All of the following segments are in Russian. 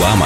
Реклама.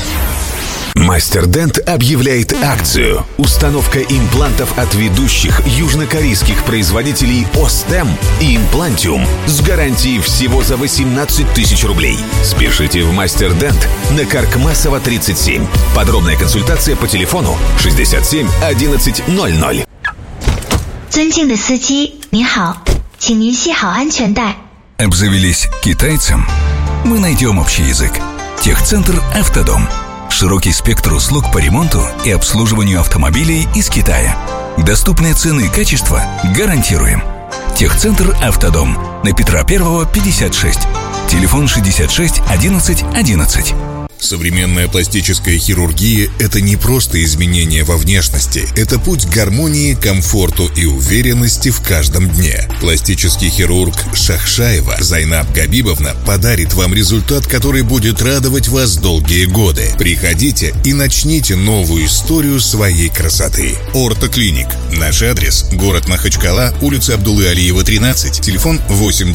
Мастер Дент объявляет акцию. Установка имплантов от ведущих южнокорейских производителей Остем и Имплантиум с гарантией всего за 18 тысяч рублей. Спешите в Мастер Дент на Каркмасова 37. Подробная консультация по телефону 67 11 00. 尊敬的司机，您好，请您系好安全带。 Обзавелись китайцем? Мы найдем общий язык. Техцентр «Автодом». Широкий спектр услуг по ремонту и обслуживанию автомобилей из Китая. Доступные цены и качество гарантируем. Техцентр «Автодом» на Петра I, 56. Телефон 66 11 11. Современная пластическая хирургия – это не просто изменения во внешности. Это путь к гармонии, комфорту и уверенности в каждом дне. Пластический хирург Шахшаева Зайнаб Габибовна подарит вам результат, который будет радовать вас долгие годы. Приходите и начните новую историю своей красоты. Ортоклиник. Наш адрес – город Махачкала, улица Абдуллы Алиева, 13. Телефон 8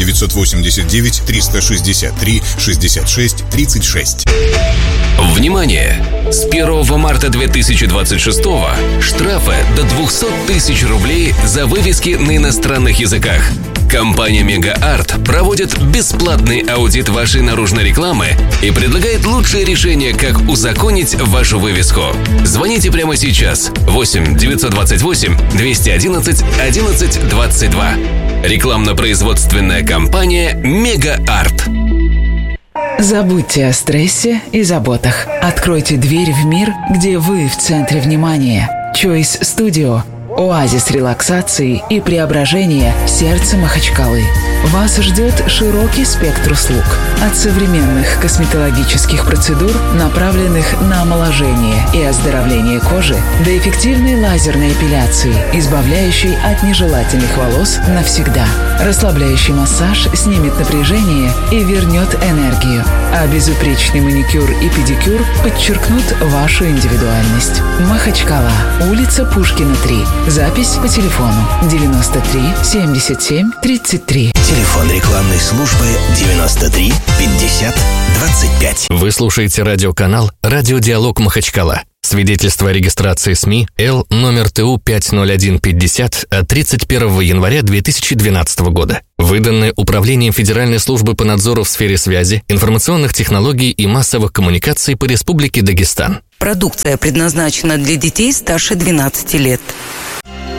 989 363 66 36. Внимание! С 1 марта 2026 штрафы до 200 тысяч рублей за вывески на иностранных языках. Компания Мега-Арт проводит бесплатный аудит вашей наружной рекламы и предлагает лучшее решение, как узаконить вашу вывеску. Звоните прямо сейчас. 8 928 211 11 22. Рекламно-производственная компания Мега-Арт. Забудьте о стрессе и заботах. Откройте дверь в мир, где вы в центре внимания. Choice Studio. Оазис релаксации и преображения в сердце Махачкалы. Вас ждет широкий спектр услуг. От современных косметологических процедур, направленных на омоложение и оздоровление кожи, до эффективной лазерной эпиляции, избавляющей от нежелательных волос навсегда. Расслабляющий массаж снимет напряжение и вернет энергию. А безупречный маникюр и педикюр подчеркнут вашу индивидуальность. Махачкала. Улица Пушкина, 3. Запись по телефону 93 77 33. Телефон рекламной службы 93 50 25. Вы слушаете радиоканал «Радиодиалог Махачкала». Свидетельство о регистрации СМИ Л номер ТУ 50150 от 31 января 2012 года. Выданное Управлением Федеральной службы по надзору в сфере связи, информационных технологий и массовых коммуникаций по Республике Дагестан. Продукция предназначена для детей старше 12 лет.